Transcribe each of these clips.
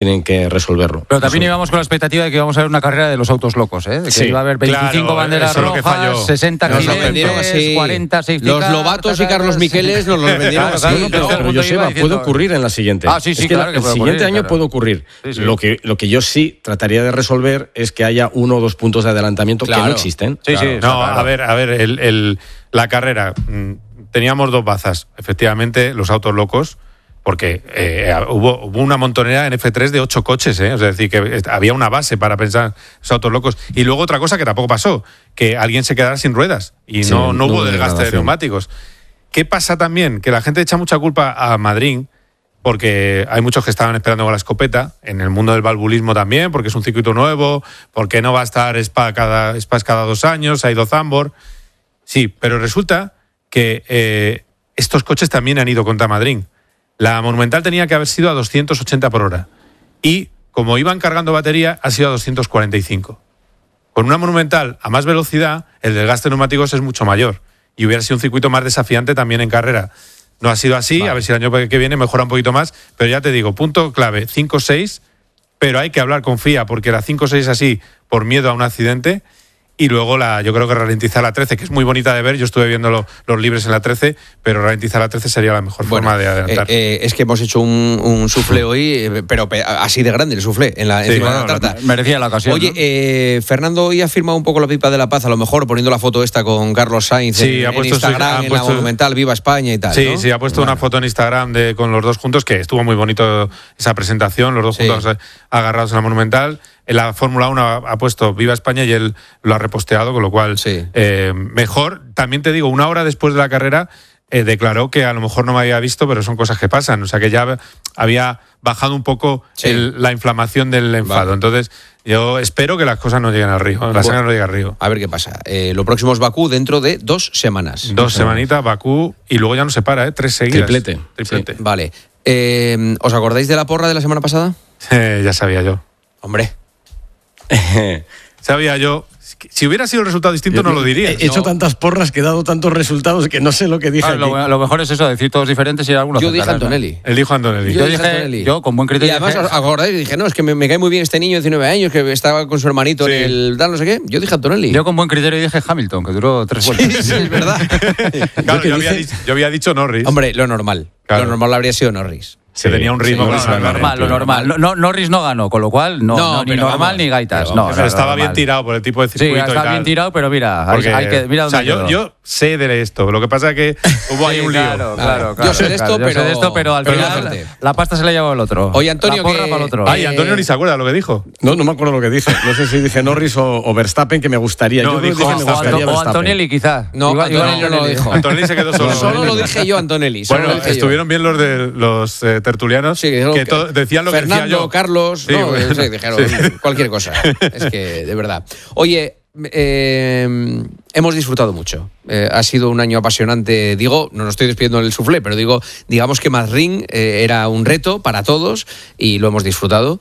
tienen que resolverlo. Pero también íbamos con la expectativa de que íbamos a ver una carrera de los autos locos, ¿eh? De que iba a haber 25 banderas rojas, 60 accidentes, 40 safety cars. Los Lobatos y Carlos Miqueles nos los vendieron así. Pero Joseba, puede ocurrir en la siguiente. Sí, es que claro que el siguiente año puede ocurrir. Sí. Lo que yo sí trataría de resolver es que haya 1 o 2 puntos de adelantamiento que no existen. Sí. No, a ver, la carrera, teníamos 2 bazas, efectivamente, los autos locos, porque hubo una montonera en F3 de 8 coches, es decir, que había una base para pensar los autos locos. Y luego otra cosa que tampoco pasó, que alguien se quedara sin ruedas y no hubo desgaste de neumáticos. ¿Qué pasa también? Que la gente echa mucha culpa a Madrid, porque hay muchos que estaban esperando con la escopeta, en el mundo del valvulismo también, porque es un circuito nuevo, porque no va a estar Spa cada 2 años, ha ido Zandvoort. Sí, pero resulta que estos coches también han ido contra Madrid. La Monumental tenía que haber sido a 280 por hora. Y, como iban cargando batería, ha sido a 245. Con una Monumental a más velocidad, el desgaste de neumáticos es mucho mayor. Y hubiera sido un circuito más desafiante también en carrera. No ha sido así, a ver si el año que viene mejora un poquito más. Pero ya te digo, punto clave, 5-6, pero hay que hablar con FIA, porque la 5-6 así, por miedo a un accidente. Y luego yo creo que ralentizar la 13, que es muy bonita de ver. Yo estuve viendo los libres en la 13, pero ralentizar la 13 sería la mejor forma de adelantar. Es que hemos hecho un soufflé hoy, pero así de grande el soufflé, encima de la tarta. Merecía la ocasión. Oye, Fernando hoy ha firmado un poco la pipa de la paz, a lo mejor poniendo la foto esta con Carlos Sainz en Instagram, en la Monumental, Viva España y tal. Sí, ¿no? sí, ha puesto una foto en Instagram con los dos juntos, que estuvo muy bonito esa presentación, los dos juntos agarrados en la Monumental. En la Fórmula 1 ha puesto Viva España y él lo ha reposteado, con lo cual mejor. También te digo, 1 hora después de la carrera declaró que a lo mejor no me había visto, pero son cosas que pasan. O sea, que ya había bajado un poco la inflamación del enfado. Vale. Entonces, yo espero que las cosas no lleguen al río, la sangre no llegue al río. A ver qué pasa. Lo próximo es Bakú dentro de 2 semanas. 2 semanitas, Bakú, y luego ya no se para, 3 seguidas. Triplete. Sí, vale. ¿Os acordáis de la porra de la semana pasada? Ya sabía yo. Hombre. Sabía yo. Si hubiera sido el resultado distinto, no lo diría. He hecho tantas porras, que he dado tantos resultados que no sé lo que dije. Lo mejor es eso, decir todos diferentes y algunos. Yo dije Antonelli. Él dijo Antonelli. Yo dije Antonelli. Yo, con buen criterio. Y además, ¿os acordáis? Dije, no, es que me cae muy bien este niño de 19 años que estaba con su hermanito en el no sé qué. Yo dije Antonelli. Yo, con buen criterio, dije Hamilton, que duró 3 vueltas. Sí, es verdad. Claro, yo había dicho Norris. Hombre, lo normal. Claro. Lo normal habría sido Norris. Se tenía un ritmo. Lo normal. Norris no ganó, con lo cual ni normal ni gaitas. Estaba bien tirado por el tipo de circuito. Sí, estaba bien tirado, pero mira, mira dónde quedó. Yo sé de esto. Lo que pasa es que hubo ahí un lío. Claro. Yo sé de esto, pero al final la pasta se la llevó el otro. Oye, Antonio, para el otro. Antonio ni se acuerda lo que dijo. No me acuerdo lo que dice. No sé si dije Norris o Verstappen, que me gustaría. No, yo dijo o Antonelli, quizás. No, Antonelli no lo dijo. Antonelli se quedó solo. Solo lo dije yo, Antonelli. Bueno, estuvieron bien los de los tertulianos. Sí, que decían lo Fernando, que decía yo. Carlos, dijeron cualquier cosa. Es que, de verdad. Oye, hemos disfrutado mucho. Ha sido un año apasionante. Digo, no nos estoy despidiendo en el soufflé, pero digamos que Madrid era un reto para todos y lo hemos disfrutado.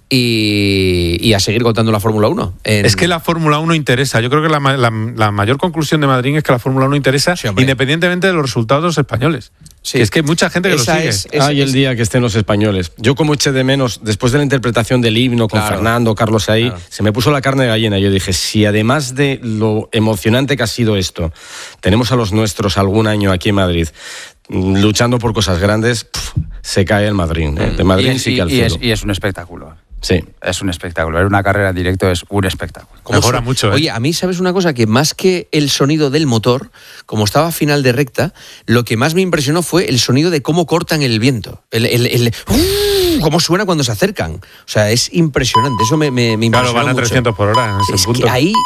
Y a seguir contando la Fórmula 1. Es que la Fórmula 1 interesa. Yo creo que la mayor conclusión de Madrid es que la Fórmula 1 interesa, independientemente de los resultados españoles. Sí. Es que hay mucha gente que lo sigue. Hay el día que estén los españoles. Yo, como eché de menos, después de la interpretación del himno con Fernando, Carlos ahí, se me puso la carne de gallina. Yo dije, si además de lo emocionante que ha sido esto, tenemos a los nuestros algún año aquí en Madrid luchando por cosas grandes, se cae el Madrid. De Madrid sí que al cielo. Y es un espectáculo. Sí. Es un espectáculo. Ver una carrera en directo es un espectáculo. Mejora mucho. Oye, a mí, ¿sabes una cosa? Que más que el sonido del motor, como estaba a final de recta, lo que más me impresionó fue el sonido de cómo cortan el viento. Cómo suena cuando se acercan. O sea, es impresionante. Eso me impresionó. Claro, van a 300 mucho. por hora en ese punto. Que ahí,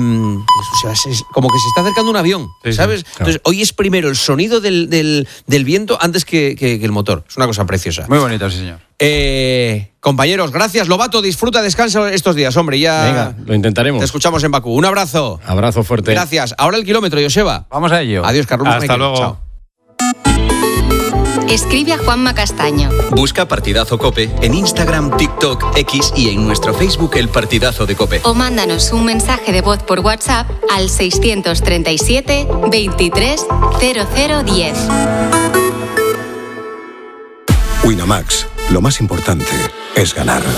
es como que se está acercando un avión, ¿sabes? Claro. Entonces, hoy es primero el sonido del viento antes que el motor. Es una cosa preciosa. Muy bonito, sí, señor. Compañeros, gracias. Lobato, disfruta, descansa estos días, hombre. Ya venga, lo intentaremos. Te escuchamos en Bakú. Un abrazo. Abrazo fuerte. Gracias. Ahora el kilómetro, Joseba. Vamos a ello. Adiós, Carlos. Hasta luego. Chao. Escribe a Juanma Castaño. Busca Partidazo COPE en Instagram, TikTok, X y en nuestro Facebook El Partidazo de COPE. O mándanos un mensaje de voz por WhatsApp al 637 23 0010. Winamax, lo más importante es ganar.